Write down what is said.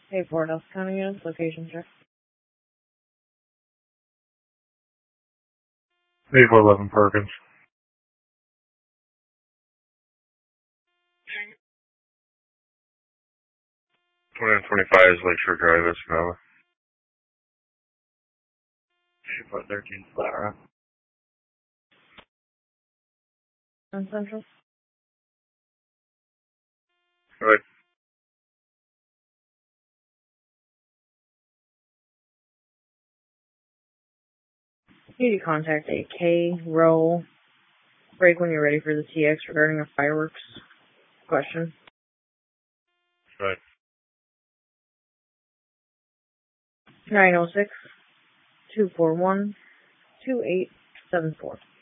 Hey, Fort Else County units, location check. Hey, 411 Perkins. 2025 is Lakeshore Drive, Escanaba. 13 Flat Rock. On Central. Right. You need to contact a K-Row break when you're ready for the TX regarding a fireworks question. Right. 906-241-2874.